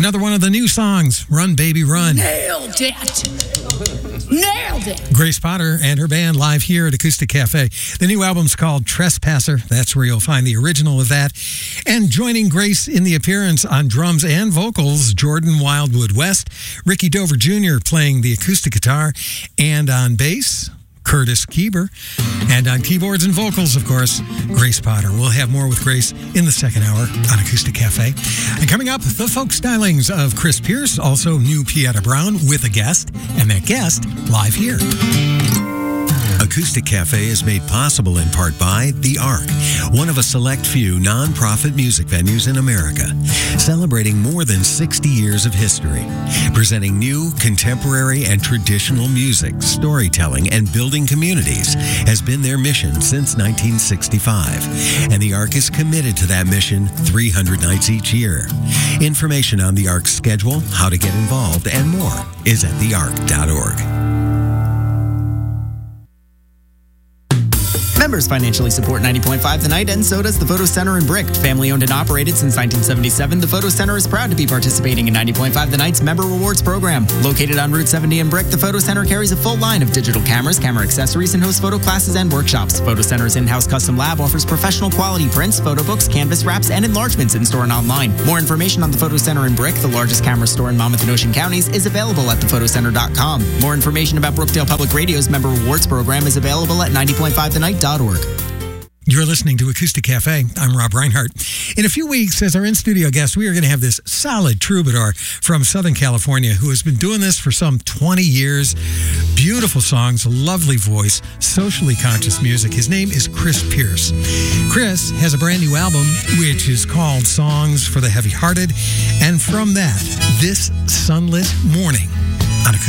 Another one of the new songs, Run Baby Run. Nailed it. Grace Potter and her band live here at Acoustic Cafe. The new album's called Trespasser. That's where you'll find the original of that. And joining Grace in the appearance on drums and vocals, Jordan Wildwood West, Ricky Dover Jr. playing the acoustic guitar, and on bass, Curtis Kieber, and on keyboards and vocals, of course, Grace Potter. We'll have more with Grace in the second hour on Acoustic Cafe. And coming up, the folk stylings of Chris Pierce, also new Pieta Brown with a guest, and that guest live here. Acoustic Cafe is made possible in part by The Ark, one of a select few non-profit music venues in America, celebrating more than 60 years of history, presenting new, contemporary, and traditional music, storytelling, and building communities has been their mission since 1965, and The Ark is committed to that mission 300 nights each year. Information on The Ark's schedule, how to get involved, and more is at theark.org. Members financially support 90.5 The Night, and so does the Photo Center in Brick. Family owned and operated since 1977, the Photo Center is proud to be participating in 90.5 The Night's Member Rewards program. Located on Route 70 in Brick, the Photo Center carries a full line of digital cameras, camera accessories, and hosts photo classes and workshops. Photo Center's in-house custom lab offers professional quality prints, photo books, canvas wraps, and enlargements in-store and online. More information on the Photo Center in Brick, the largest camera store in Monmouth and Ocean counties, is available at thephotoCenter.com. More information about Brookdale Public Radio's Member Rewards program is available at 90.5thenight.org. You're listening to Acoustic Cafe. I'm Rob Reinhardt. In a few weeks, as our in-studio guest, we are going to have this solid troubadour from Southern California who has been doing this for some 20 years. Beautiful songs, lovely voice, socially conscious music. His name is Chris Pierce. Chris has a brand new album, which is called Songs for the Heavy-Hearted. And from that, this sunlit morning,